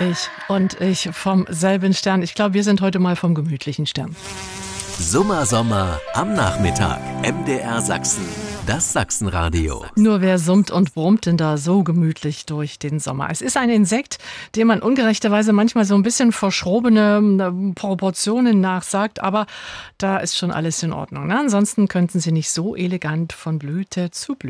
Ich vom selben Stern. Ich glaube, wir sind heute mal vom gemütlichen Stern. Sommer am Nachmittag. MDR Sachsen. Das Sachsenradio. Nur wer summt und brummt denn da so gemütlich durch den Sommer? Es ist ein Insekt, dem man ungerechterweise manchmal so ein bisschen verschrobene Proportionen nachsagt, aber da ist schon alles in Ordnung. Ne? Ansonsten könnten sie nicht so elegant von Blüte zu Blüte